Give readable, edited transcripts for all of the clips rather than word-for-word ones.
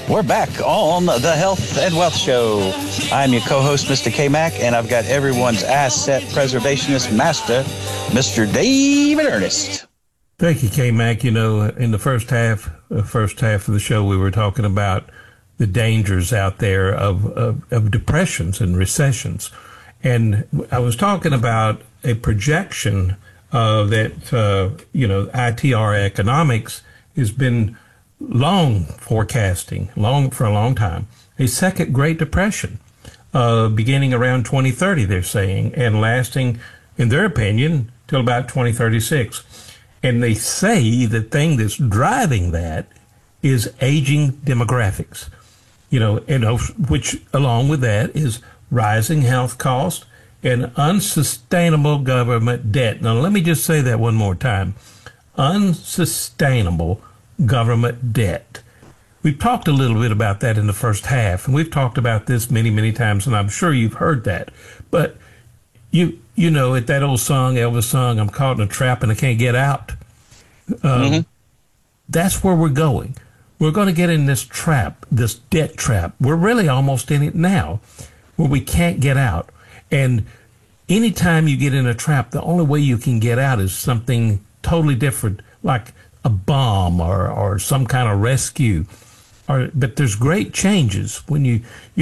We're back on the Health and Wealth Show. I'm your co-host, Mr. K-Mac, and I've got everyone's asset preservationist master, Mr. David Ernest. Thank you, K-Mac. You know, in the first half of the show, we were talking about the dangers out there of depressions and recessions. And I was talking about a projection that, ITR Economics has been forecasting for a long time, a second Great Depression, beginning around 2030, they're saying, and lasting, in their opinion, till about 2036. And they say the thing that's driving that is aging demographics, which along with that is rising health costs and unsustainable government debt. Now, let me just say that one more time. Unsustainable government debt. We've talked a little bit about that in the first half, and we've talked about this many, many times, and I'm sure you've heard that. But you know, at that old song, Elvis song, I'm caught in a trap and I can't get out. That's where we're going. We're going to get in this trap, this debt trap. We're really almost in it now, where we can't get out. And anytime you get in a trap, the only way you can get out is something totally different, like a bomb or some kind of rescue. But there's great changes when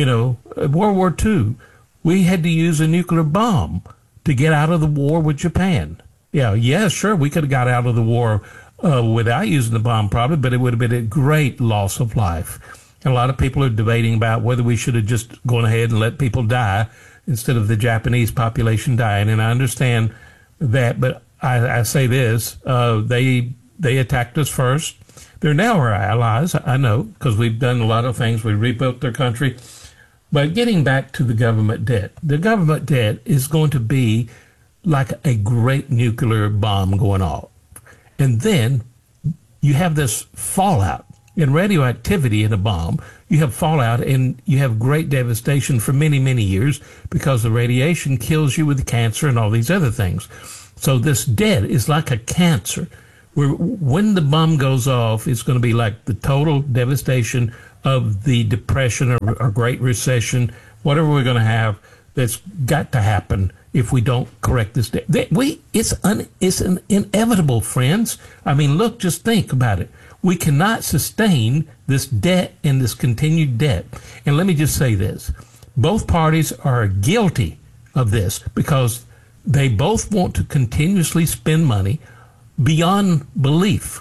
World War II, we had to use a nuclear bomb to get out of the war with Japan. Yeah, sure, we could have got out of the war without using the bomb probably, but it would have been a great loss of life. And a lot of people are debating about whether we should have just gone ahead and let people die instead of the Japanese population dying. And I understand that, but I say this, they attacked us first. They're now our allies, I know, because we've done a lot of things. We rebuilt their country. But getting back to the government debt is going to be like a great nuclear bomb going off. And then you have this fallout. In radioactivity in a bomb, you have fallout and you have great devastation for many, many years because the radiation kills you with cancer and all these other things. So this debt is like a cancer. When the bomb goes off, it's going to be like the total devastation of the Depression or Great Recession, whatever we're going to have. That's got to happen if we don't correct this debt. It's inevitable, friends. I mean, look, just think about it. We cannot sustain this debt and this continued debt. And let me just say this. Both parties are guilty of this because they both want to continuously spend money beyond belief.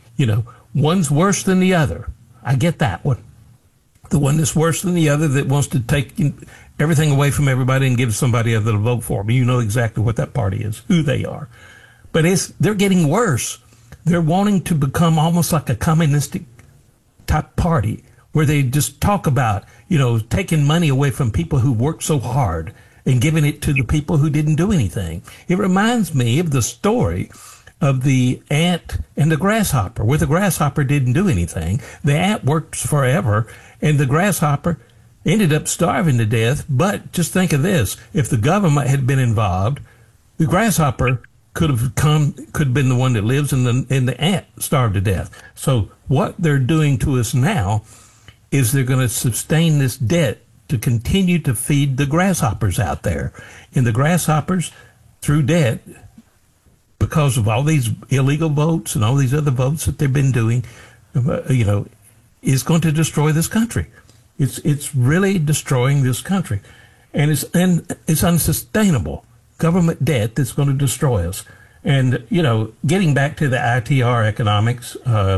One's worse than the other. I get that one. The one that's worse than the other that wants to take everything away from everybody and give somebody else to vote for me. You know exactly what that party is, who they are. But they're getting worse. They're wanting to become almost like a communistic type party where they just talk about, taking money away from people who worked so hard and giving it to the people who didn't do anything. It reminds me of the story of the ant and the grasshopper, where the grasshopper didn't do anything. The ant worked forever, and the grasshopper ended up starving to death. But just think of this. If the government had been involved, the grasshopper could have been the one that lives, and the ant starved to death. So what they're doing to us now is they're going to sustain this debt to continue to feed the grasshoppers out there. And the grasshoppers, through debt, because of all these illegal votes and all these other votes that they've been doing, is going to destroy this country. It's really destroying this country. And it's unsustainable government debt that's going to destroy us. And, getting back to the ITR Economics,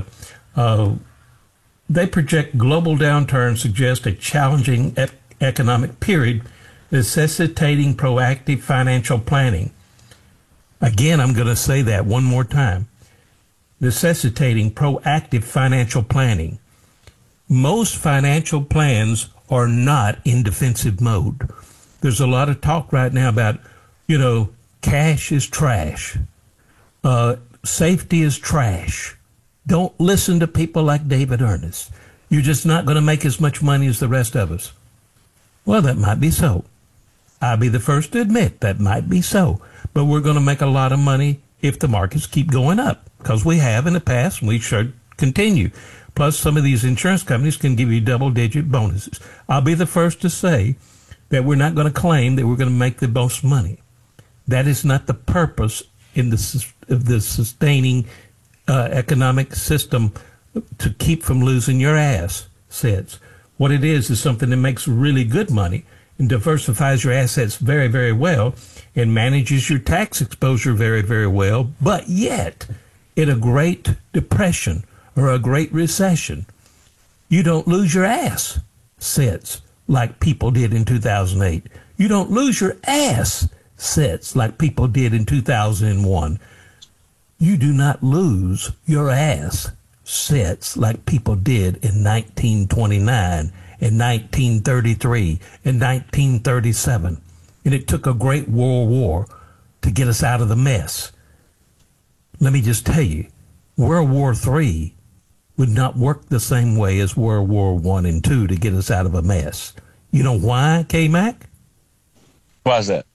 they project global downturn suggests a challenging economic period necessitating proactive financial planning. Again, I'm going to say that one more time. Necessitating proactive financial planning. Most financial plans are not in defensive mode. There's a lot of talk right now about, cash is trash. Safety is trash. Don't listen to people like David Ernest. You're just not going to make as much money as the rest of us. Well, that might be so. I'll be the first to admit that might be so. But we're going to make a lot of money if the markets keep going up, because we have in the past and we should continue. Plus, some of these insurance companies can give you double-digit bonuses. I'll be the first to say that we're not going to claim that we're going to make the most money. That is not the purpose of the sustaining economic system to keep from losing your assets. What it is something that makes really good money and diversifies your assets very, very well and manages your tax exposure very, very well. But yet, in a Great Depression or a Great Recession, you don't lose your assets like people did in 2008. You don't lose your assets like people did in 2001. You do not lose your assets like people did in 1929 and 1933 and 1937. And it took a great world war to get us out of the mess. Let me just tell you, World War III would not work the same way as World War I and II to get us out of a mess. You know why, K-Mac? Why is that?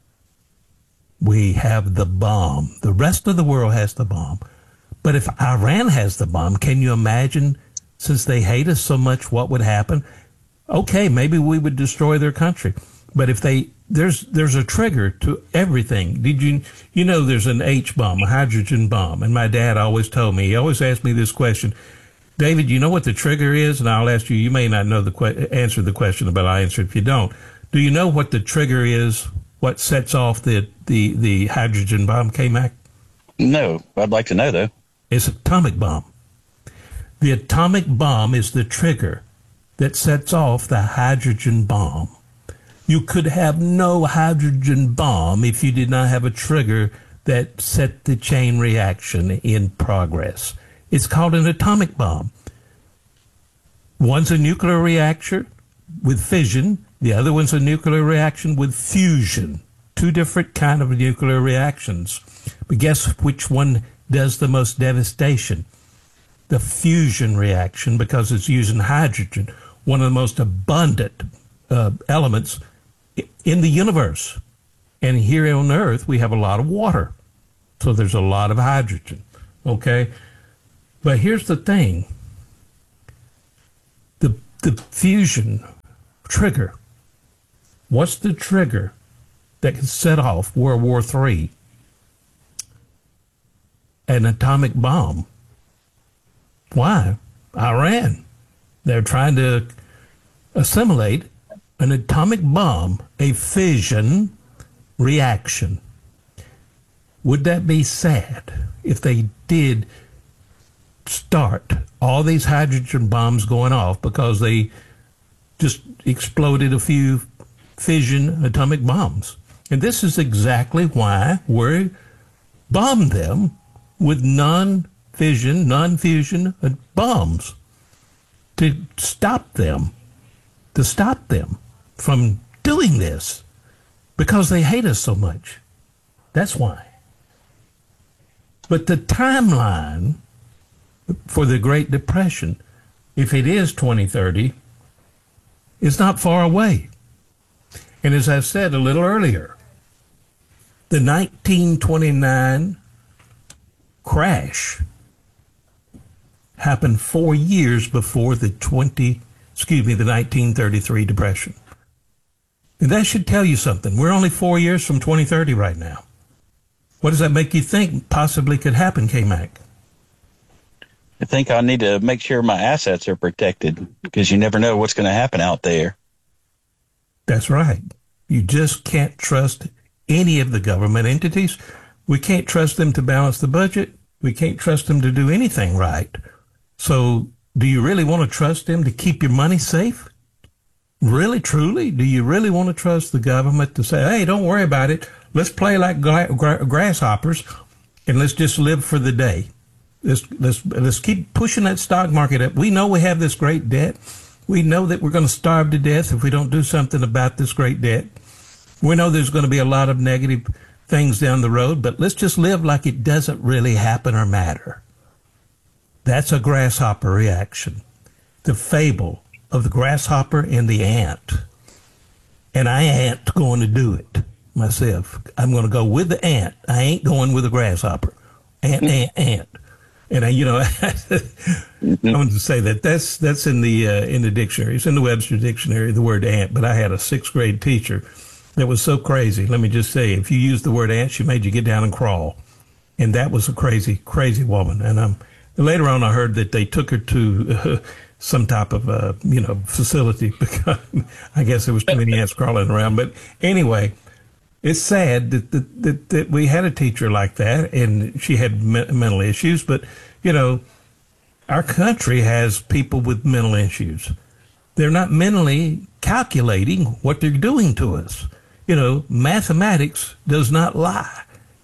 We have the bomb. The rest of the world has the bomb. But if Iran has the bomb, can you imagine, since they hate us so much, what would happen? Okay, maybe we would destroy their country. But if there's a trigger to everything. Did you know there's an H bomb, a hydrogen bomb? And my dad always told me, he always asked me this question, David, you know what the trigger is? And I'll ask you, you may not know answer the question, but I'll answer if you don't. Do you know what the trigger is? What sets off the hydrogen bomb, K-Mac? No, I'd like to know, though. It's an atomic bomb. The atomic bomb is the trigger that sets off the hydrogen bomb. You could have no hydrogen bomb if you did not have a trigger that set the chain reaction in progress. It's called an atomic bomb. One's a nuclear reactor with fission. The other one's a nuclear reaction with fusion. Two different kind of nuclear reactions. But guess which one does the most devastation? The fusion reaction, because it's using hydrogen, one of the most abundant elements in the universe. And here on Earth, we have a lot of water. So there's a lot of hydrogen. Okay? But here's the thing. The fusion trigger. What's the trigger that can set off World War III? An atomic bomb. Why? Iran. They're trying to assimilate an atomic bomb, a fission reaction. Would that be sad if they did start all these hydrogen bombs going off because they just exploded a few fission atomic bombs? And this is exactly why we bombed them with non-fission, non-fusion bombs to stop them from doing this because they hate us so much. That's why. But the timeline for the Great Depression, if it is 2030, is not far away. And as I've said a little earlier, the 1929 crash happened 4 years before the 1933 Depression. And that should tell you something. We're only 4 years from 2030 right now. What does that make you think possibly could happen, K-Mac? I think I need to make sure my assets are protected because you never know what's going to happen out there. That's right. You just can't trust any of the government entities. We can't trust them to balance the budget. We can't trust them to do anything right. So do you really want to trust them to keep your money safe? Really, truly? Do you really want to trust the government to say, hey, don't worry about it. Let's play like grasshoppers and let's just live for the day. Let's keep pushing that stock market up. We know we have this great debt. We know that we're going to starve to death if we don't do something about this great debt. We know there's going to be a lot of negative things down the road, but let's just live like it doesn't really happen or matter. That's a grasshopper reaction. The fable of the grasshopper and the ant. And I ain't going to do it myself. I'm going to go with the ant. I ain't going with the grasshopper. Ant. And I want to say that's in the dictionary. It's in the Webster dictionary, the word ant. But I had a 6th grade teacher that was so crazy. Let me just say, if you used the word ant, she made you get down and crawl. And that was a crazy, crazy woman. And later on, I heard that they took her to some type of facility because I guess there was too many ants crawling around. But anyway, it's sad that we had a teacher like that, and she had mental issues. But our country has people with mental issues. They're not mentally calculating what they're doing to us. Mathematics does not lie.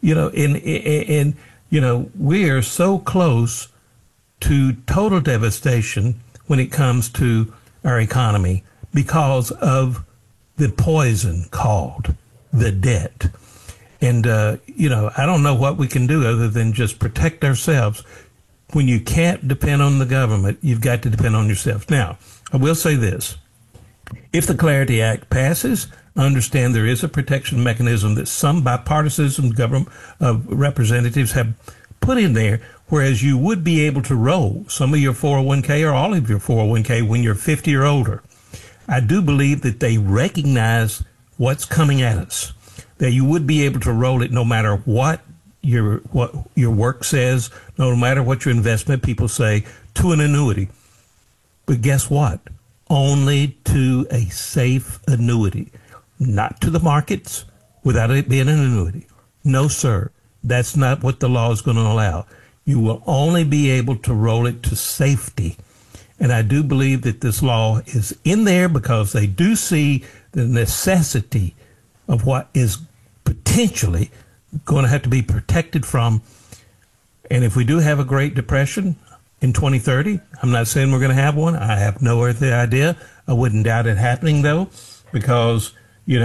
And we are so close to total devastation when it comes to our economy because of the poison called the debt. And, I don't know what we can do other than just protect ourselves. When you can't depend on the government, you've got to depend on yourself. Now, I will say this. If the Clarity Act passes, I understand there is a protection mechanism that some bipartisan government representatives have put in there, whereas you would be able to roll some of your 401k or all of your 401k when you're 50 or older. I do believe that they recognize what's coming at us, that you would be able to roll it no matter what your work says, no matter what your investment people say, to an annuity. But guess what? Only to a safe annuity. Not to the markets without it being an annuity. No, sir. That's not what the law is going to allow. You will only be able to roll it to safety. And I do believe that this law is in there because they do see the necessity of what is potentially going to have to be protected from. And if we do have a Great Depression in 2030, I'm not saying we're going to have one. I have no earthly idea. I wouldn't doubt it happening, though, because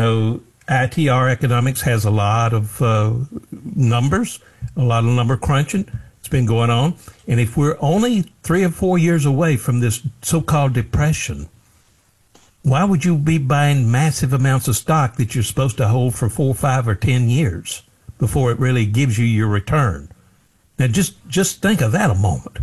ITR Economics has a lot of numbers, a lot of number crunching. It's been going on. And if we're only 3 or 4 years away from this so-called depression, why would you be buying massive amounts of stock that you're supposed to hold for 4, 5, or 10 years before it really gives you your return? Now, just think of that a moment.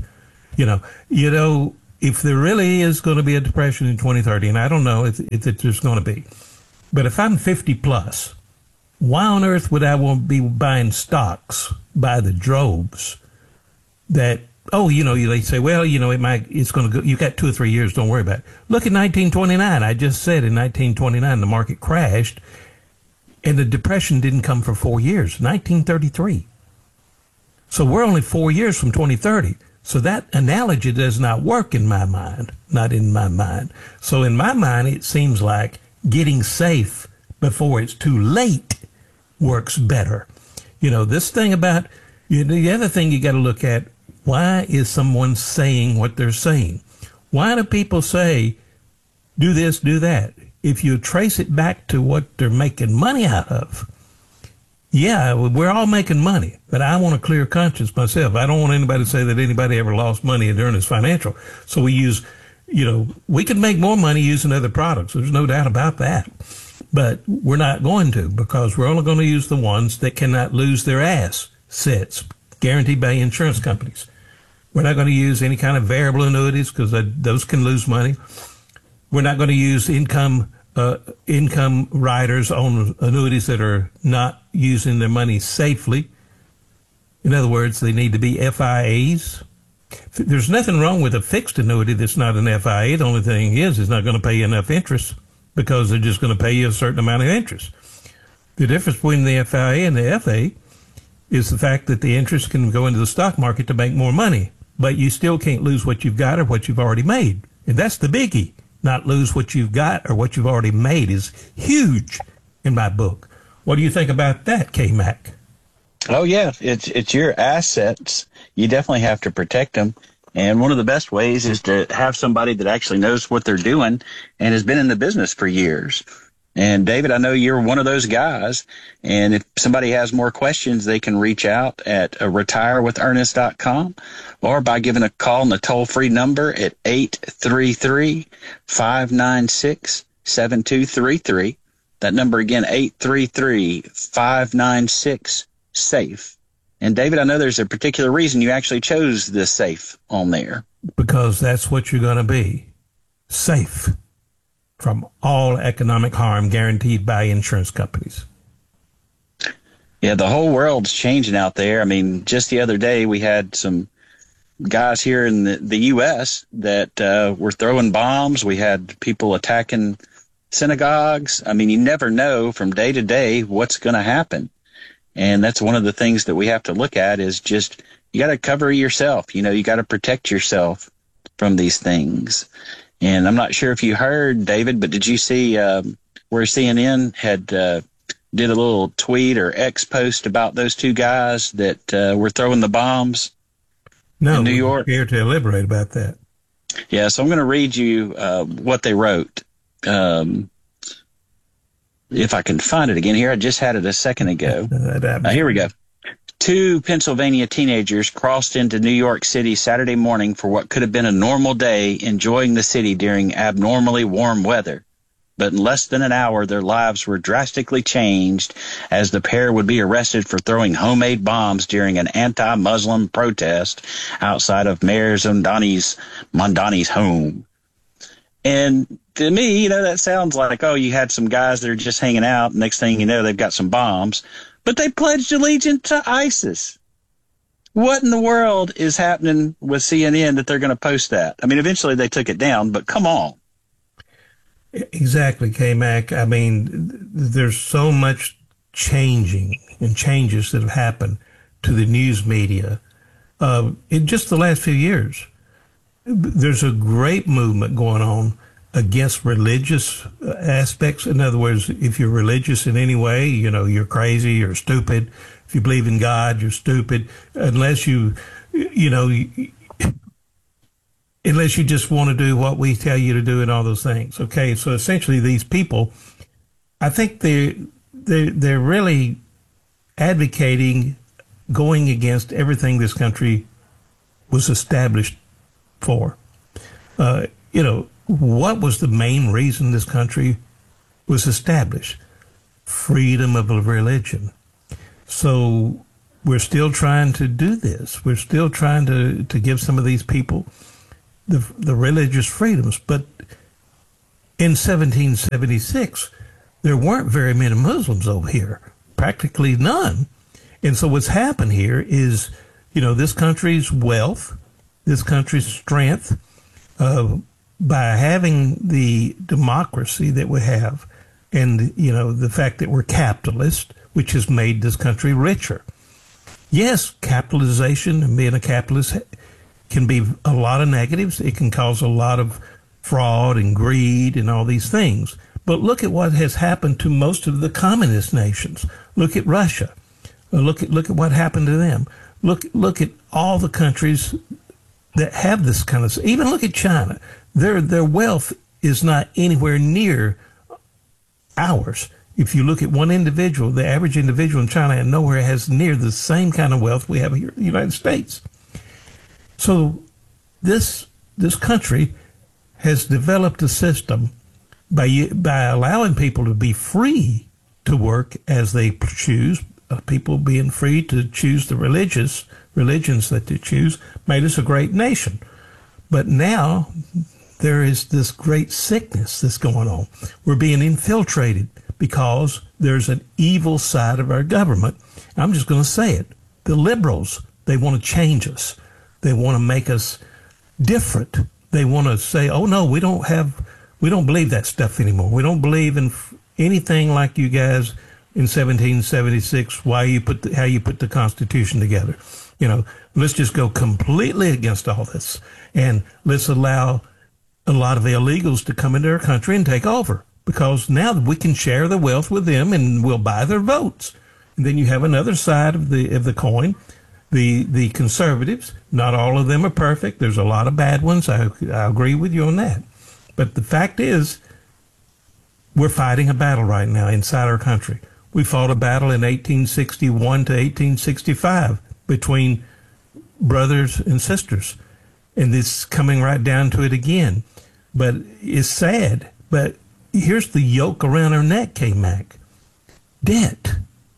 If there really is going to be a depression in 2030, and I don't know if there's going to be, but if I'm 50 plus, why on earth would I want to be buying stocks by the droves that, they say, well, it's going to go, you got 2 or 3 years, don't worry about it. Look at 1929. I just said in 1929, the market crashed and the depression didn't come for 4 years, 1933. So we're only 4 years from 2030. So that analogy does not work in my mind, not in my mind. So in my mind, it seems like getting safe before it's too late works better. This thing about, the other thing you got to look at, why is someone saying what they're saying? Why do people say, do this, do that? If you trace it back to what they're making money out of, yeah, we're all making money, but I want a clear conscience myself. I don't want anybody to say that anybody ever lost money during his financial. So we use, we can make more money using other products. There's no doubt about that. But we're not going to, because we're only going to use the ones that cannot lose their assets, guaranteed by insurance companies. We're not going to use any kind of variable annuities because those can lose money. We're not going to use income riders on annuities that are not using their money safely. In other words, they need to be FIAs. There's nothing wrong with a fixed annuity that's not an FIA. The only thing is it's not going to pay you enough interest because they're just going to pay you a certain amount of interest. The difference between the FIA and the FA is the fact that the interest can go into the stock market to make more money, but you still can't lose what you've got or what you've already made. And that's the biggie. Not lose what you've got or what you've already made is huge in my book. What do you think about that, K-Mac? Oh, yeah. It's your assets. You definitely have to protect them. And one of the best ways is to have somebody that actually knows what they're doing and has been in the business for years. And David, I know you're one of those guys. And if somebody has more questions, they can reach out at retirewithernest.com or by giving a call on the toll-free number at 833-596-7233. That number again, 833-596-SAFE. And David, I know there's a particular reason you actually chose this safe on there. Because that's what you're going to be. Safe from all economic harm guaranteed by insurance companies. Yeah, the whole world's changing out there. I mean, just the other day we had some guys here in the U.S. that were throwing bombs. We had people attacking synagogues. I mean, you never know from day to day what's going to happen. And that's one of the things that we have to look at is just you got to cover yourself. You got to protect yourself from these things. And I'm not sure if you heard, David, but did you see where CNN had did a little tweet or X post about those two guys that were throwing the bombs in New York? Here to elaborate about that. Yeah, so I'm going to read you what they wrote. If I can find it again here, I just had it a second ago. Here we go. Two Pennsylvania teenagers crossed into New York City Saturday morning for what could have been a normal day, enjoying the city during abnormally warm weather. But in less than an hour, their lives were drastically changed as the pair would be arrested for throwing homemade bombs during an anti-Muslim protest outside of Mayor Mondani's home. And to me, that sounds like, oh, you had some guys that are just hanging out. Next thing you know, they've got some bombs. But they pledged allegiance to ISIS. What in the world is happening with CNN that they're going to post that? I mean, eventually they took it down, but come on. Exactly, K-Mac. I mean, there's so much changing and changes that have happened to the news media in just the last few years. There's a great movement going on against religious aspects. In other words, if you're religious in any way, you're crazy, you're stupid. If you believe in God, you're stupid. Unless unless you just want to do what we tell you to do and all those things. Okay, so essentially these people, I think they're really advocating going against everything this country was established for. What was the main reason this country was established? Freedom of religion. So we're still trying to do this. We're still trying to give some of these people the religious freedoms. But in 1776, there weren't very many Muslims over here, practically none. And so what's happened here is, this country's wealth, this country's strength, by having the democracy that we have and, the fact that we're capitalist, which has made this country richer. Yes, capitalization and being a capitalist can be a lot of negatives. It can cause a lot of fraud and greed and all these things. But look at what has happened to most of the communist nations. Look at Russia. Look at what happened to them. Look at all the countries that have this kind of, even look at China. Their wealth is not anywhere near ours. If you look at one individual, the average individual in China and nowhere has near the same kind of wealth we have here in the United States. So this country has developed a system by allowing people to be free to work as they choose, people being free to choose the religions that they choose, made us a great nation. But now there is this great sickness that's going on. We're being infiltrated because there's an evil side of our government. I'm just going to say it. The liberals, they want to change us. They want to make us different. They want to say, oh, no, we don't believe that stuff anymore. We don't believe in anything like you guys in 1776, how you put the Constitution together. Let's just go completely against all this. And let's allow a lot of the illegals to come into our country and take over, because now we can share the wealth with them and we'll buy their votes. And then you have another side of the coin, the conservatives. Not all of them are perfect. There's a lot of bad ones. I agree with you on that. But the fact is, we're fighting a battle right now inside our country. We fought a battle in 1861 to 1865 between brothers and sisters. And it's coming right down to it again. But it's sad. But here's the yoke around our neck, K-Mac. Debt.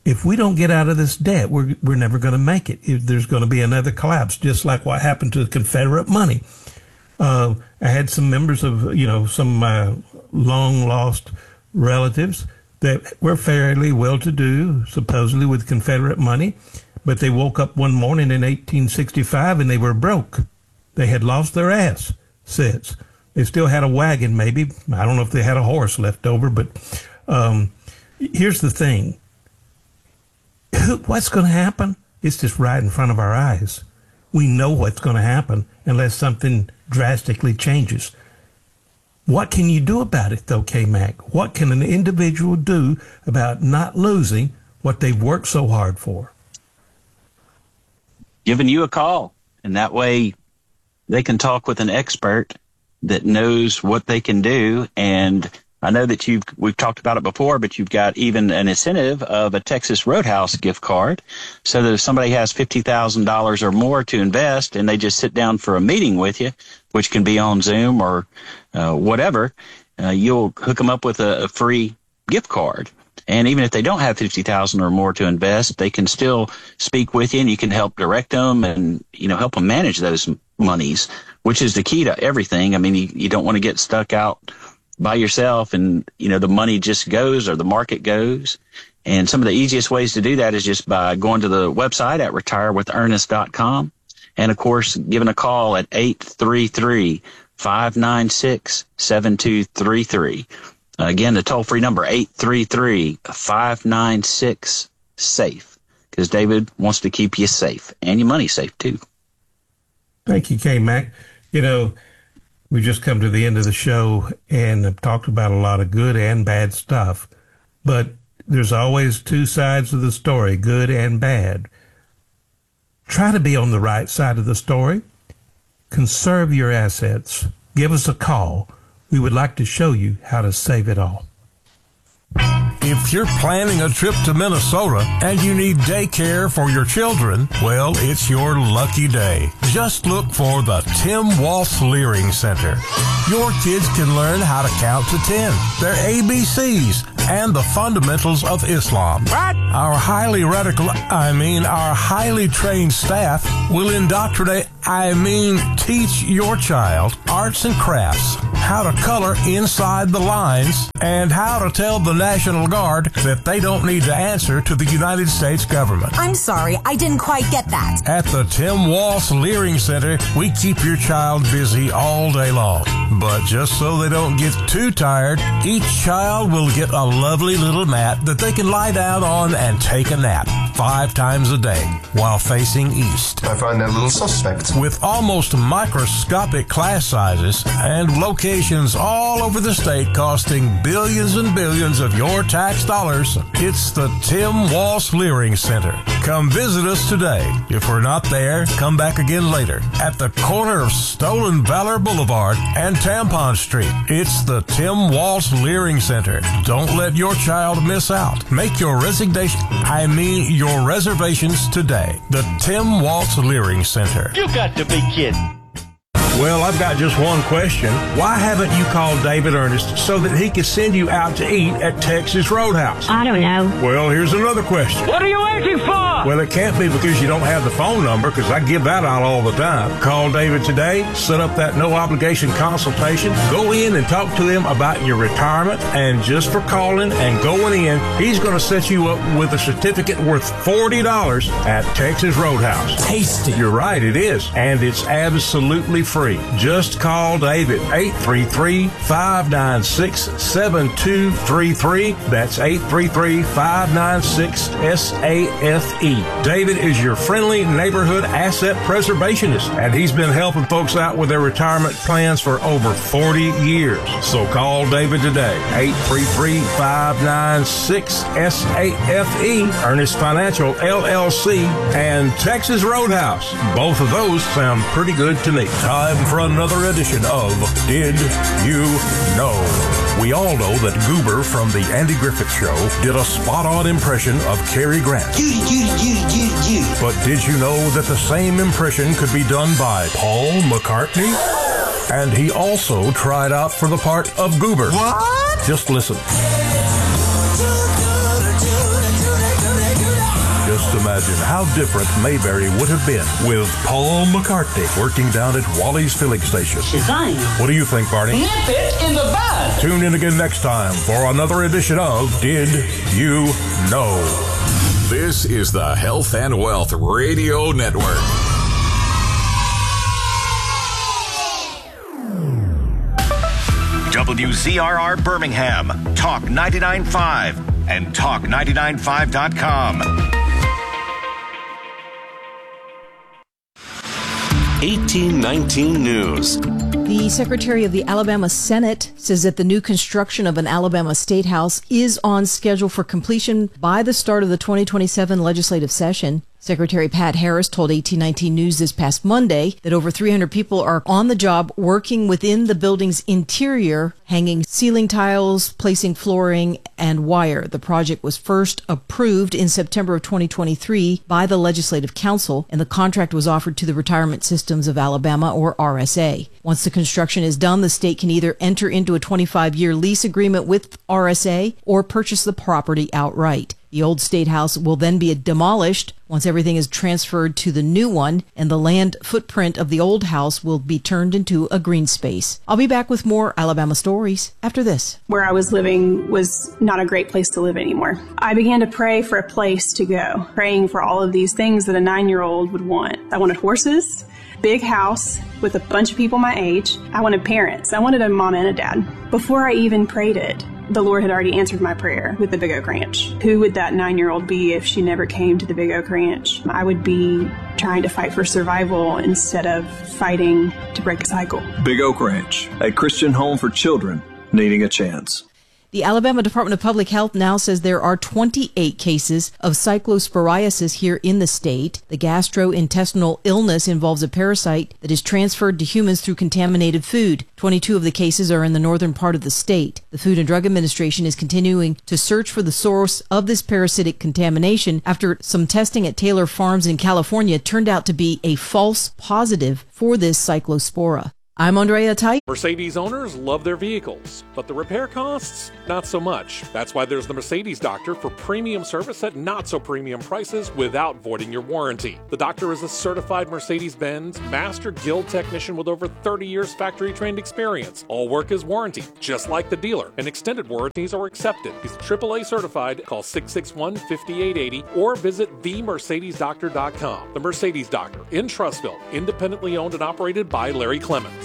if we don't get out of this debt, we're never going to make it. There's going to be another collapse, just like what happened to the Confederate money. I had some members of, some long lost relatives that were fairly well-to-do, supposedly with Confederate money, but they woke up one morning in 1865 and they were broke. They had lost their assets. They still had a wagon, maybe. I don't know if they had a horse left over, but here's the thing. What's going to happen? It's just right in front of our eyes. We know what's going to happen unless something drastically changes. What can you do about it, though, K-Mac? What can an individual do about not losing what they've worked so hard for? Giving you a call, and that way they can talk with an expert that knows what they can do. And I know that we've talked about it before, but you've got even an incentive of a Texas Roadhouse gift card, so that if somebody has $50,000 or more to invest and they just sit down for a meeting with you, which can be on Zoom or whatever, you'll hook them up with a free gift card. And even if they don't have $50,000 or more to invest, they can still speak with you, and you can help direct them and, help them manage those monies, which is the key to everything. I mean, you don't want to get stuck out by yourself and, the money just goes or the market goes. And some of the easiest ways to do that is just by going to the website at retirewithernest.com. And of course, giving a call at 833-596-7233. Again, the toll-free number, 833-596-SAFE, because David wants to keep you safe and your money safe, too. Thank you, K-Mac. We just come to the end of the show and have talked about a lot of good and bad stuff, but there's always two sides of the story, good and bad. Try to be on the right side of the story. Conserve your assets. Give us a call. We would like to show you how to save it all. If you're planning a trip to Minnesota and you need daycare for your children, well, it's your lucky day. Just look for the Tim Walsh Leering Center. Your kids can learn how to count to 10, their ABCs, and the fundamentals of Islam. What? Our highly trained staff will indoctrinate, teach your child arts and crafts, how to color inside the lines, and how to tell the National Guard that they don't need to answer to the United States government. I'm sorry, I didn't quite get that. At the Tim Walsh Leering Center, we keep your child busy all day long. But just so they don't get too tired, each child will get a lovely little mat that they can lie down on and take a nap 5 times a day while facing east. I find that a little suspect. With almost microscopic class sizes and locations all over the state costing billions and billions of your tax dollars, it's the Tim Walsh Leering Center. Come visit us today. If we're not there, come back again later. At the corner of Stolen Valor Boulevard and Tampon Street, it's the Tim Walsh Leering Center. Don't let your child miss out. Make your your reservations today. The Tim Walsh Leering Center. You got to be kidding. Well, I've got just one question. Why haven't you called David Ernest so that he could send you out to eat at Texas Roadhouse? I don't know. Well, here's another question. What are you waiting for? Well, it can't be because you don't have the phone number, because I give that out all the time. Call David today, set up that no-obligation consultation, go in and talk to him about your retirement, and just for calling and going in, he's going to set you up with a certificate worth $40 at Texas Roadhouse. Tasty. You're right, it is. And it's absolutely free. Just call David, 833-596-7233. That's 833-596-SAFE. David is your friendly neighborhood asset preservationist, and he's been helping folks out with their retirement plans for over 40 years. So call David today, 833-596-SAFE, Ernest Financial, LLC, and Texas Roadhouse. Both of those sound pretty good to me. Time for another edition of Did You Know? We all know that Goober from the Andy Griffith Show did a spot-on impression of Cary Grant. But did you know that the same impression could be done by Paul McCartney? And he also tried out for the part of Goober. What? Just listen. Just imagine how different Mayberry would have been with Paul McCartney working down at Wally's filling station. What do you think, Barney? Nip it in the bud. Tune in again next time for another edition of Did You Know? This is the Health and Wealth Radio Network. WZRR Birmingham, Talk 99.5 and Talk995.com. 1819 News. The Secretary of the Alabama Senate says that the new construction of an Alabama State House is on schedule for completion by the start of the 2027 legislative session. Secretary Pat Harris told 1819 News this past Monday that over 300 people are on the job working within the building's interior, hanging ceiling tiles, placing flooring, and wire. The project was first approved in September of 2023 by the Legislative Council, and the contract was offered to the Retirement Systems of Alabama, or RSA. Once the construction is done, the state can either enter into a 25-year lease agreement with RSA or purchase the property outright. The old State House will then be demolished once everything is transferred to the new one, and the land footprint of the old house will be turned into a green space. I'll be back with more Alabama stories after this. Where I was living was not a great place to live anymore. I began to pray for a place to go, praying for all of these things that a 9-year-old would want. I wanted horses, big house with a bunch of people my age. I wanted parents. I wanted a mom and a dad. Before I even prayed it, the Lord had already answered my prayer with the Big Oak Ranch. Who would that 9-year-old be if she never came to the Big Oak Ranch? I would be trying to fight for survival instead of fighting to break a cycle. Big Oak Ranch, a Christian home for children needing a chance. The Alabama Department of Public Health now says there are 28 cases of cyclosporiasis here in the state. The gastrointestinal illness involves a parasite that is transferred to humans through contaminated food. 22 of the cases are in the northern part of the state. The Food and Drug Administration is continuing to search for the source of this parasitic contamination after some testing at Taylor Farms in California turned out to be a false positive for this cyclospora. I'm Andrea Tite. Mercedes owners love their vehicles, but the repair costs, not so much. That's why there's the Mercedes Doctor for premium service at not so premium prices without voiding your warranty. The doctor is a certified Mercedes-Benz Master Guild technician with over 30 years factory-trained experience. All work is warranted, just like the dealer, and extended warranties are accepted. He's AAA certified. Call 661-5880 or visit themercedesdoctor.com. The Mercedes Doctor in Trussville, independently owned and operated by Larry Clements.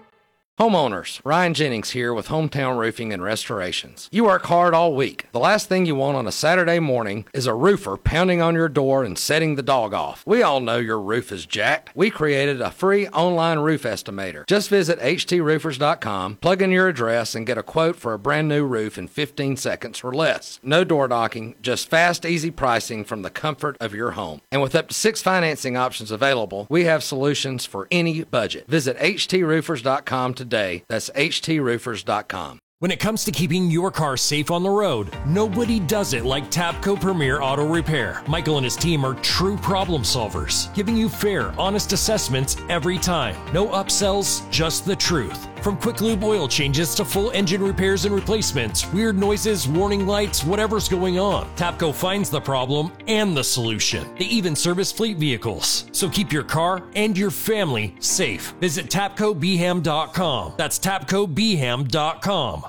Homeowners, Ryan Jennings here with Hometown Roofing and Restorations. You work hard all week. The last thing you want on a Saturday morning is a roofer pounding on your door and setting the dog off. We all know your roof is jacked. We created a free online roof estimator. Just visit htsroofers.com, plug in your address, and get a quote for a brand new roof in 15 seconds or less. No door knocking, just fast, easy pricing from the comfort of your home. And with up to 6 financing options available, we have solutions for any budget. Visit htsroofers.com today. That's htsroofers.com. When it comes to keeping your car safe on the road, nobody does it like Tapco Premier Auto Repair. Michael and his team are true problem solvers, giving you fair, honest assessments every time. No upsells, just the truth. From quick lube oil changes to full engine repairs and replacements, weird noises, warning lights, whatever's going on, Tapco finds the problem and the solution. They even service fleet vehicles. So keep your car and your family safe. Visit TapcoBeham.com. That's TapcoBeham.com.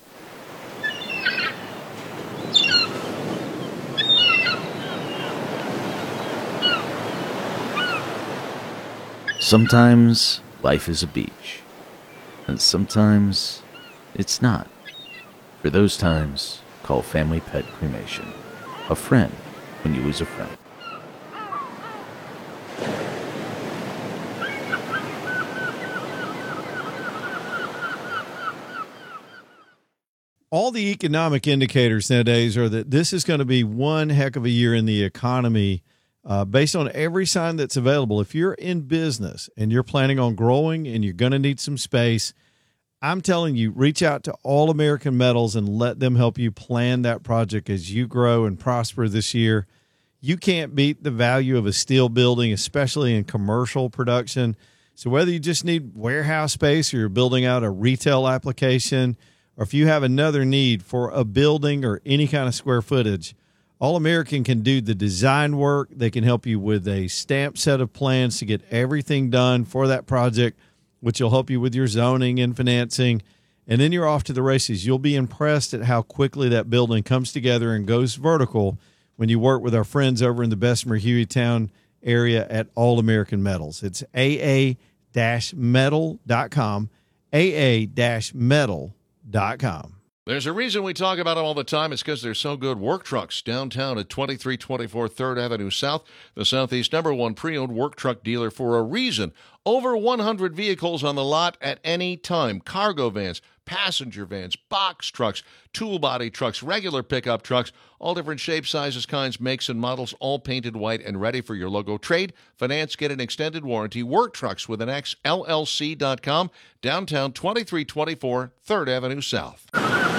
Sometimes life is a beach, and sometimes it's not. For those times, call Family Pet Cremation. A friend when you lose a friend. All the economic indicators nowadays are that this is going to be one heck of a year in the economy. Based on every sign that's available. If you're in business and you're planning on growing and you're going to need some space, I'm telling you, reach out to All American Metals and let them help you plan that project as you grow and prosper this year. You can't beat the value of a steel building, especially in commercial production. So whether you just need warehouse space or you're building out a retail application, or if you have another need for a building or any kind of square footage, All American can do the design work. They can help you with a stamped set of plans to get everything done for that project, which will help you with your zoning and financing. And then you're off to the races. You'll be impressed at how quickly that building comes together and goes vertical when you work with our friends over in the Bessemer Hueytown area at All American Metals. It's aa-metal.com, aa-metal.com. There's a reason we talk about them all the time. It's because they're so good. Work Trucks downtown at 2324 3rd Avenue South, the Southeast #1 pre-owned work truck dealer for a reason. Over 100 vehicles on the lot at any time. Cargo vans, passenger vans, box trucks, tool body trucks, regular pickup trucks, all different shapes, sizes, kinds, makes, and models, all painted white and ready for your logo. Trade, finance, get an extended warranty. Work Trucks with an X, LLC.com, downtown 2324 3rd Avenue South.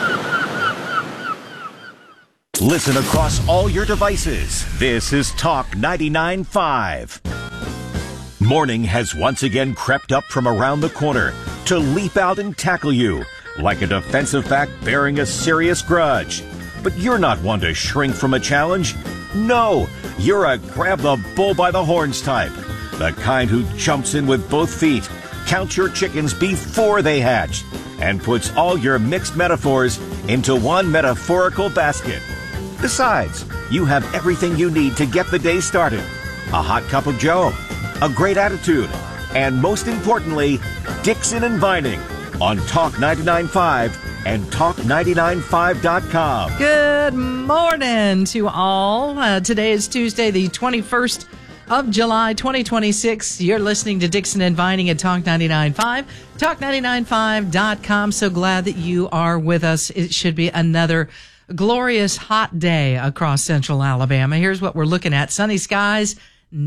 Listen across all your devices. This is Talk 99.5. Morning has once again crept up from around the corner to leap out and tackle you like a defensive back bearing a serious grudge. But you're not one to shrink from a challenge. No, you're a grab the bull by the horns type. The kind who jumps in with both feet, counts your chickens before they hatch, and puts all your mixed metaphors into one metaphorical basket. Besides, you have everything you need to get the day started. A hot cup of joe, a great attitude, and most importantly, Dixon and Vining on Talk 99.5 and Talk995.com. Good morning to all. Today is Tuesday, the 21st of July, 2026. You're listening to Dixon and Vining at Talk 99.5, Talk995.com. So glad that you are with us. It should be another glorious hot day across central Alabama. Here's what we're looking at. Sunny skies,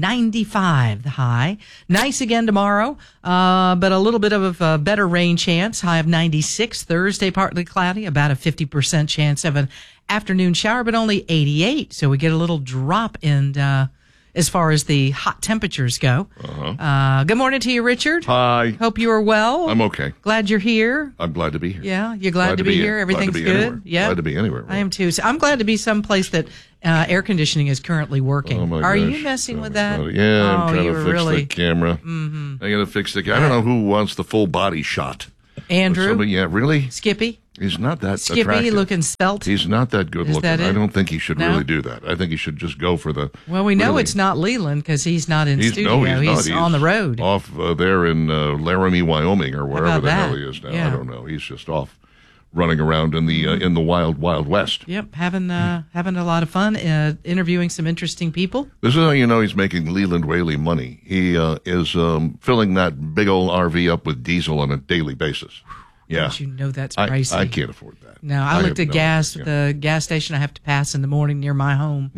95 the high. Nice again tomorrow, but a little bit of a better rain chance. High of 96. Thursday, partly cloudy, about a 50% chance of an afternoon shower, but only 88. So we get a little drop in as far as the hot temperatures go. Good morning to you, Richard. Hi. Hope you are well. I'm okay. Glad you're here. I'm glad to be here. Yeah, you're glad to be here. Everything's good. Yeah, glad to be anywhere. I am too. So I'm glad to be someplace that air conditioning is currently working. Oh my Are gosh. you messing with that? Yeah, I'm trying you to were fix really the camera. Mm-hmm. I got to fix the. I don't know who wants the full body shot. Andrew. Yeah, really. Skippy. He's not that Skippy attractive. Looking svelte. He's not that good Is looking. that it? I don't think he should No? really do that. I think he should just go for the. Well, we know really- it's not Leland because he's not in studio. No, he's not. He's on the road. Off there in Laramie, Wyoming, or wherever about the hell that? he is now. Yeah. I don't know. He's just off running around in the wild, wild west. Yep, having a lot of fun, interviewing some interesting people. This is how you know he's making Leland Whaley money. He is filling that big old RV up with diesel on a daily basis. Yeah, Don't you know that's pricey? I can't afford that. No, I looked have at no gas. idea. The gas station I have to pass in the morning near my home,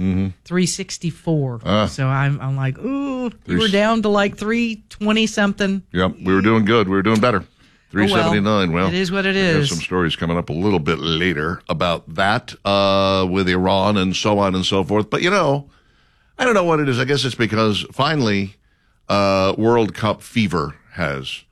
$3.64. So I'm like, ooh, you were down to like $3.20 something. Yep, we were doing good. We were doing better. $3.79. Well, it is what it we have is. some stories coming up a little bit later about that with Iran and so on and so forth. But I don't know what it is. I guess it's because finally, World Cup fever has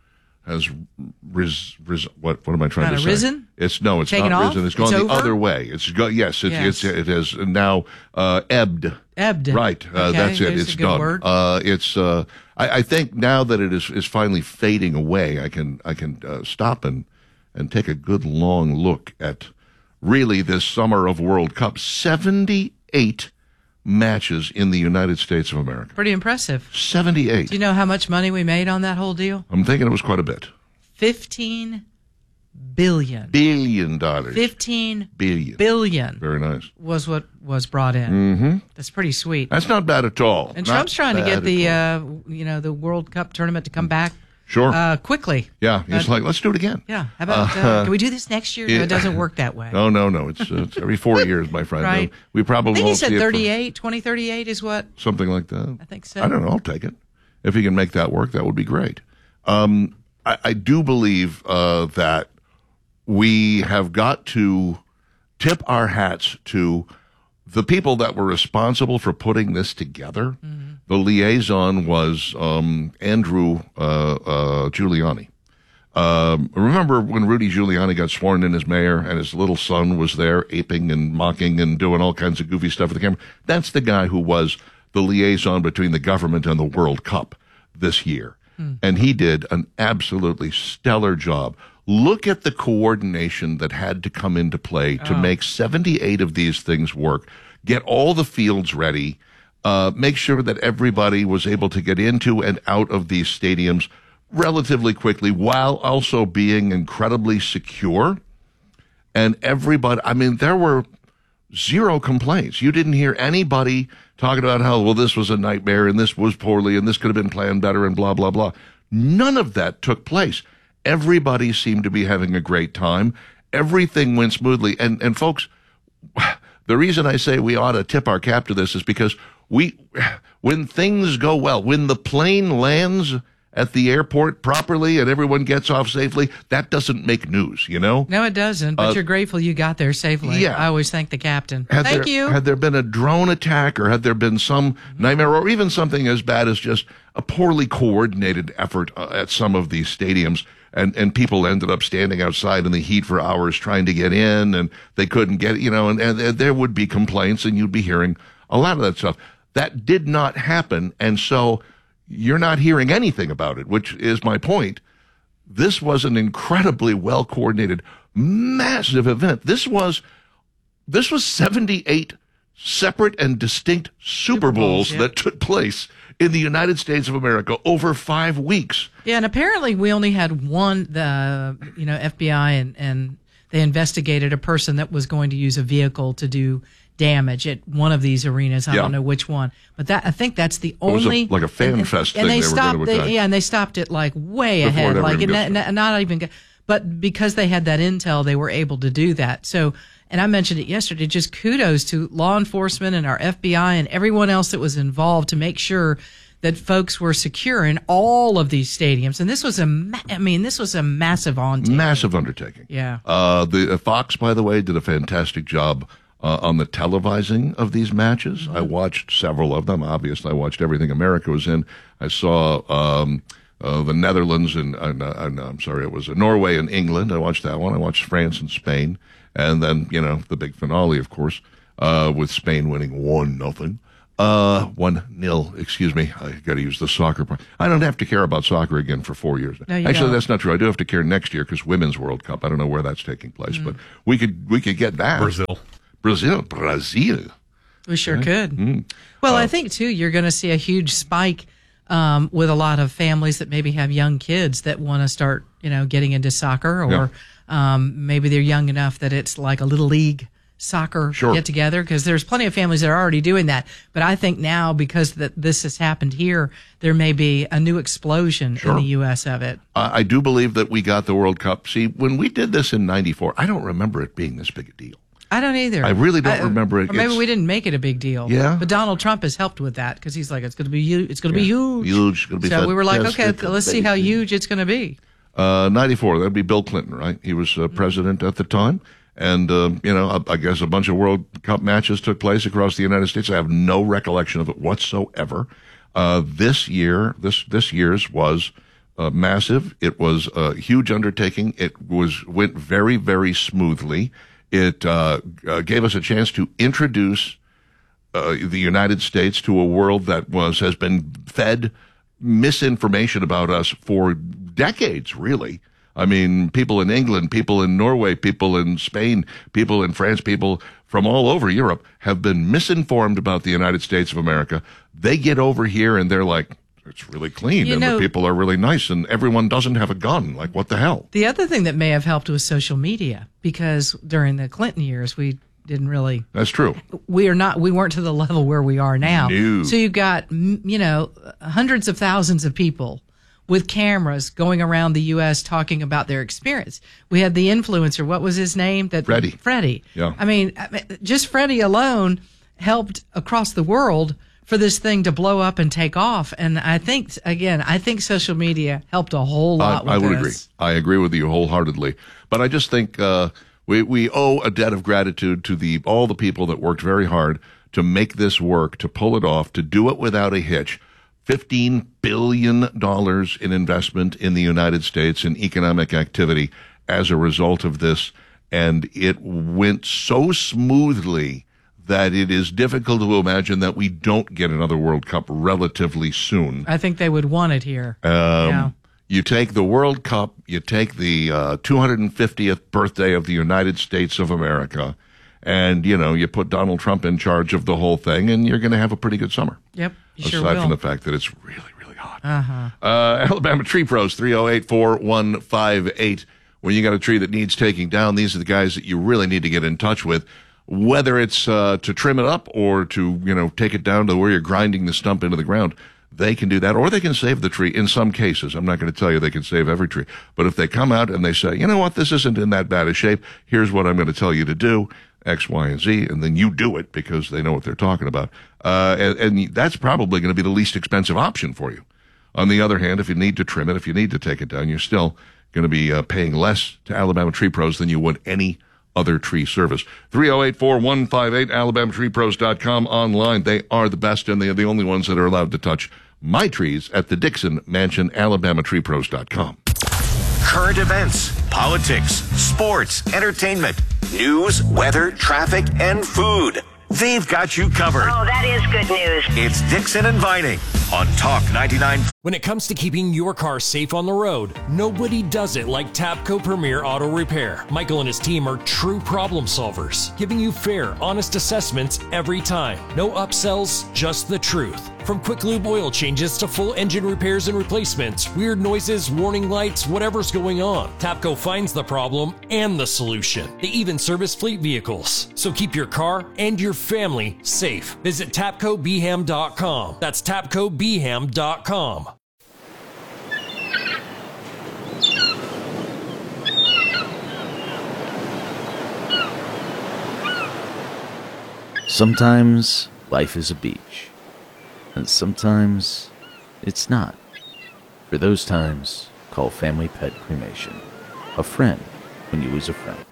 what am I trying to say? Risen? It's Taken not off? risen. It's gone It's the over? other way. It has now ebbed. Ebbed. Right. Okay, That's it. there's It's a good done. word. I think now that it is finally fading away, I can stop and take a good long look at really this summer of World Cup. 78 matches in the United States of America. Pretty impressive. 78. Do you know how much money we made on that whole deal? I'm thinking it was quite a bit. $15 billion. $15 billion. Very nice. Was what was brought in. Mm-hmm. That's pretty sweet. That's not bad at all. And Not Trump's trying to get bad the World Cup tournament to come back. Sure. Quickly. Yeah, he's like, let's do it again. Yeah. How about can we do this next year? No, it doesn't work that way. No. It's every 4 years, my friend. Right. We probably I think he won't said see it for 2038 is what? something like that. I think so. I don't know. I'll take it. If he can make that work, that would be great. I do believe that we have got to tip our hats to the people that were responsible for putting this together. The liaison was Andrew Giuliani. Remember when Rudy Giuliani got sworn in as mayor and his little son was there aping and mocking and doing all kinds of goofy stuff with the camera? That's the guy who was the liaison between the government and the World Cup this year. And he did an absolutely stellar job. Look at the coordination that had to come into play to make 78 of these things work, get all the fields ready, make sure that everybody was able to get into and out of these stadiums relatively quickly while also being incredibly secure. And everybody, I mean, there were zero complaints. You didn't hear anybody talking about how, well, this was a nightmare and this was poorly and this could have been planned better and blah, blah, blah. None of that took place. Everybody seemed to be having a great time. Everything went smoothly. And folks, the reason I say we ought to tip our cap to this is because when things go well, when the plane lands at the airport properly and everyone gets off safely, that doesn't make news, you know? No, it doesn't, but you're grateful you got there safely. Yeah. I always thank the captain. Thank you. Had there been a drone attack or had there been some nightmare or even something as bad as just a poorly coordinated effort at some of these stadiums, and people ended up standing outside in the heat for hours trying to get in and they couldn't get, you know, and there would be complaints and you'd be hearing a lot of that stuff. That did not happen, and so you're not hearing anything about it, which is my point. This was an incredibly well-coordinated, massive event. This was 78 separate and distinct Super Bowls that took place in the United States of America over 5 weeks. Yeah, and apparently we only had one, the FBI, and they investigated a person that was going to use a vehicle to do damage at one of these arenas. I don't know which one, but I think that's the only like a fan fest thing. And they stopped. And they stopped it like way ahead, like not even. But because they had that intel, they were able to do that. So, and I mentioned it yesterday. Just kudos to law enforcement and our FBI and everyone else that was involved to make sure that folks were secure in all of these stadiums. And this was a massive undertaking. Massive undertaking. Yeah. The Fox, by the way, did a fantastic job on the televising of these matches. I watched several of them. Obviously, I watched everything America was in. I saw the Netherlands and I'm sorry, it was Norway and England. I watched that one. I watched France and Spain, and then the big finale, of course, with Spain winning 1-0. 1-0. Excuse me. I got to use the soccer part. I don't have to care about soccer again for 4 years. No, actually, that's not true. I do have to care next year because Women's World Cup. I don't know where that's taking place, but we could get that. Brazil. We sure could. Well, I think, too, you're going to see a huge spike with a lot of families that maybe have young kids that want to start, getting into soccer, or maybe they're young enough that it's like a little league soccer get together, because there's plenty of families that are already doing that. But I think now, because this has happened here, there may be a new explosion in the U.S. of it. I do believe that we got the World Cup. See, when we did this in '94, I don't remember it being this big a deal. I don't either. I really don't remember it. Or maybe we didn't make it a big deal. Yeah. But Donald Trump has helped with that, because he's like, it's going to be huge. It's going to be huge. Huge. Gonna be so we were like, okay, let's see how huge it's going to be. 94, that'd be Bill Clinton, right? He was president at the time. And, I guess a bunch of World Cup matches took place across the United States. I have no recollection of it whatsoever. This year's was massive. It was a huge undertaking. It went very, very smoothly. It gave us a chance to introduce the United States to a world that has been fed misinformation about us for decades, really. I mean, people in England, people in Norway, people in Spain, people in France, people from all over Europe have been misinformed about the United States of America. They get over here and they're like, it's really clean and the people are really nice and everyone doesn't have a gun. Like, what the hell? The other thing that may have helped was social media, because during the Clinton years, we didn't really. That's true. We weren't to the level where we are now. No. So you've got, hundreds of thousands of people with cameras going around the U.S. talking about their experience. We had the influencer. What was his name? Freddie. Yeah. I mean, just Freddie alone helped across the world for this thing to blow up and take off. And I think social media helped a whole lot with I would this. agree. I agree with you wholeheartedly. But I just think we owe a debt of gratitude to all the people that worked very hard to make this work, to pull it off, to do it without a hitch. $15 billion in investment in the United States in economic activity as a result of this. And it went so smoothly that it is difficult to imagine that we don't get another World Cup relatively soon. I think they would want it here. You take the World Cup, you take the 250th birthday of the United States of America, and, you put Donald Trump in charge of the whole thing, and you're going to have a pretty good summer. Yep, you Aside sure will. from the fact that it's really, really hot. Uh-huh. Alabama Tree Pros, 308-4158. When you got a tree that needs taking down, these are the guys that you really need to get in touch with. Whether it's to trim it up or to, take it down to where you're grinding the stump into the ground, they can do that, or they can save the tree in some cases. I'm not going to tell you they can save every tree. But if they come out and they say, you know what, this isn't in that bad a shape, here's what I'm going to tell you to do, X, Y, and Z, and then you do it because they know what they're talking about. And that's probably going to be the least expensive option for you. On the other hand, if you need to trim it, if you need to take it down, you're still going to be paying less to Alabama Tree Pros than you would any other tree service. 308-4158, alabamatreepros.com online. They are the best, and they are the only ones that are allowed to touch my trees at the Dixon Mansion, alabamatreepros.com. Current events, politics, sports, entertainment, news, weather, traffic, and food. They've got you covered. Oh, that is good news. It's Dixon and Vining on Talk 99. When it comes to keeping your car safe on the road, nobody does it like Tapco Premier Auto Repair. Michael and his team are true problem solvers, giving you fair, honest assessments every time. No upsells, just the truth. From quick lube oil changes to full engine repairs and replacements, weird noises, warning lights, whatever's going on, Tapco finds the problem and the solution. They even service fleet vehicles. So keep your car and your family safe. Visit TapcoBeham.com. That's TapcoBeham.com. Sometimes life is a beach, and sometimes it's not. For those times, call Family Pet Cremation. A friend when you lose a friend.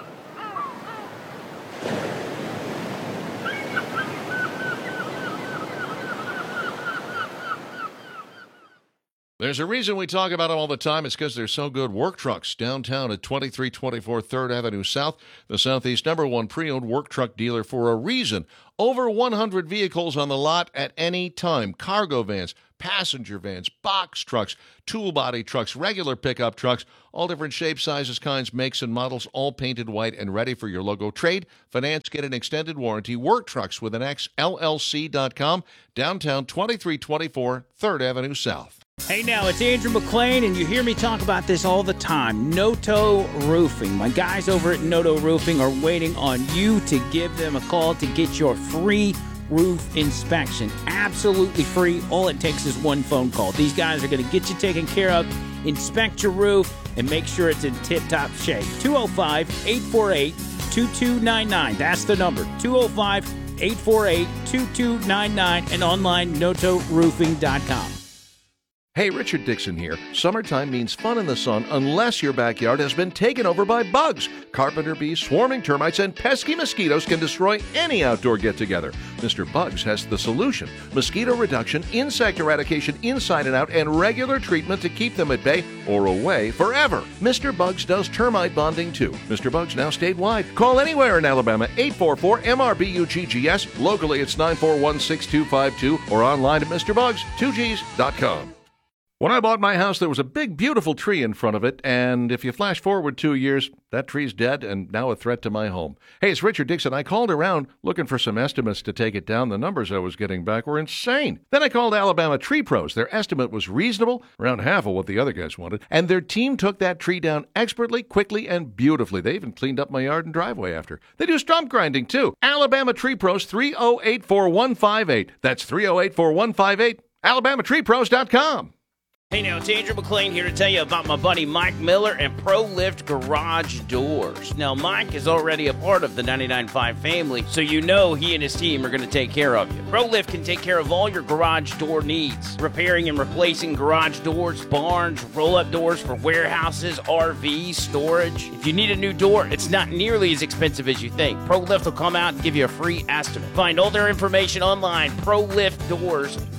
There's a reason we talk about them all the time. It's because they're so good. Work Trucks, downtown at 2324 3rd Avenue South, the Southeast #1 pre-owned work truck dealer for a reason. Over 100 vehicles on the lot at any time. Cargo vans, passenger vans, box trucks, tool body trucks, regular pickup trucks, all different shapes, sizes, kinds, makes, and models, all painted white and ready for your logo. Trade, finance, get an extended warranty. Work Trucks with an X, LLC.com, downtown 2324 3rd Avenue South. Hey now, it's Andrew McLean, and you hear me talk about this all the time. Noto Roofing. My guys over at Noto Roofing are waiting on you to give them a call to get your free roof inspection. Absolutely free. All it takes is one phone call. These guys are going to get you taken care of, inspect your roof, and make sure it's in tip-top shape. 205-848-2299. That's the number. 205-848-2299 and online notoroofing.com. Hey, Richard Dixon here. Summertime means fun in the sun unless your backyard has been taken over by bugs. Carpenter bees, swarming termites, and pesky mosquitoes can destroy any outdoor get-together. Mr. Bugs has the solution. Mosquito reduction, insect eradication inside and out, and regular treatment to keep them at bay or away forever. Mr. Bugs does termite bonding too. Mr. Bugs now statewide. Call anywhere in Alabama, 844-MRBUGGS. Locally, it's 941-6252 or online at MrBugs2Gs.com. When I bought my house, there was a big, beautiful tree in front of it, and if you flash forward 2 years, that tree's dead and now a threat to my home. Hey, it's Richard Dixon. I called around looking for some estimates to take it down. The numbers I was getting back were insane. Then I called Alabama Tree Pros. Their estimate was reasonable, around half of what the other guys wanted, and their team took that tree down expertly, quickly, and beautifully. They even cleaned up my yard and driveway after. They do stump grinding, too. Alabama Tree Pros, 308-4158. That's 308-4158, alabamatreepros.com. Hey now, it's Andrew McLean here to tell you about my buddy Mike Miller and ProLift Garage Doors. Now, Mike is already a part of the 99.5 family, so you know he and his team are going to take care of you. ProLift can take care of all your garage door needs, repairing and replacing garage doors, barns, roll-up doors for warehouses, RVs, storage. If you need a new door, it's not nearly as expensive as you think. ProLift will come out and give you a free estimate. Find all their information online, ProLiftDoors.com.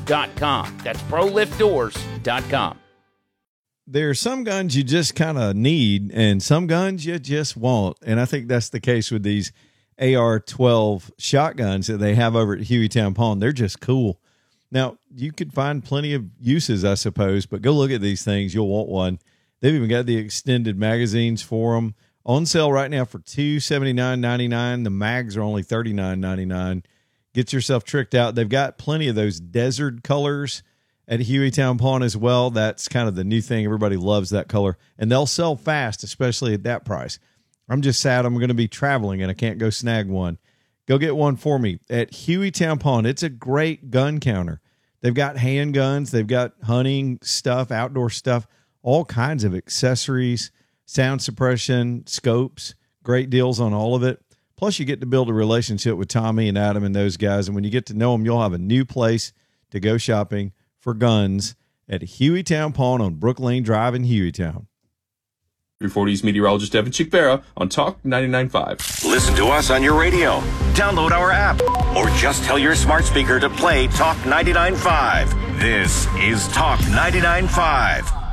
ProLiftDoors.com. That's ProLiftDoors.com. There are some guns you just kind of need and some guns you just want. And I think that's the case with these AR-12 shotguns that they have over at Hueytown Pawn. They're just cool. Now, you could find plenty of uses, I suppose, but go look at these things. You'll want one. They've even got the extended magazines for them. On sale right now for $279.99. The mags are only $39.99. Get yourself tricked out. They've got plenty of those desert colors at Hueytown Pawn as well. That's kind of the new thing. Everybody loves that color. And they'll sell fast, especially at that price. I'm just sad I'm going to be traveling and I can't go snag one. Go get one for me at Hueytown Pawn. It's a great gun counter. They've got handguns. They've got hunting stuff, outdoor stuff, all kinds of accessories, sound suppression, scopes, great deals on all of it. Plus, you get to build a relationship with Tommy and Adam and those guys. And when you get to know them, you'll have a new place to go shopping for guns at Hueytown Pawn on Brook Lane Drive in Hueytown. 340's meteorologist Evan Chickbera on Talk 99.5. Listen to us on your radio. Download our app. Or just tell your smart speaker to play Talk 99.5. This is Talk 99.5.